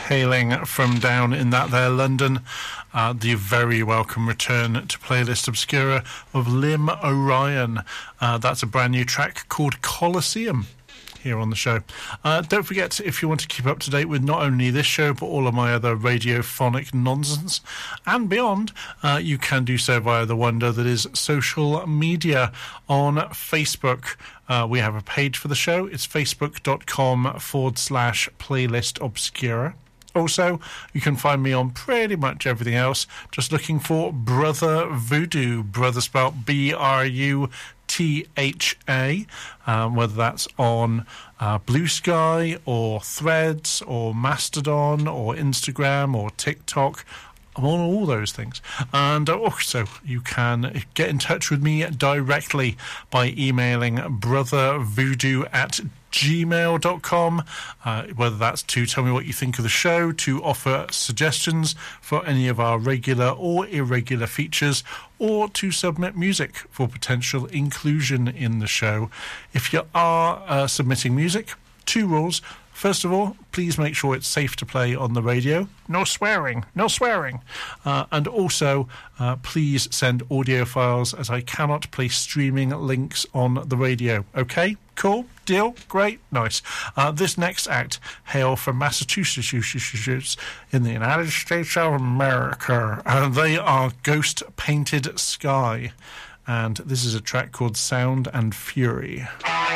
hailing from down in that there London. The very welcome return to Playlist Obscura of Lim Orion. That's a brand new track called Colosseum here on the show. Don't forget, if you want to keep up to date with not only this show but all of my other radiophonic nonsense and beyond, you can do so via the wonder that is social media on Facebook. We have a page for the show. It's facebook.com/Playlist Obscura. Also, you can find me on pretty much everything else, just looking for Brother Voodoo, brother spelled BRUTHA, whether that's on Blue Sky or Threads or Mastodon or Instagram or TikTok. I'm on all those things. And also, you can get in touch with me directly by emailing brothervoodoo@gmail.com, whether that's to tell me what you think of the show, to offer suggestions for any of our regular or irregular features, or to submit music for potential inclusion in the show. If you are submitting music, 2 rules. First of all, please make sure it's safe to play on the radio. No swearing, no swearing. And also, please send audio files, as I cannot place streaming links on the radio. Okay? Cool? Deal? Great? Nice. This next act hail from Massachusetts in the United States of America. They are Ghost Painted Sky. And this is a track called Sound and Fury.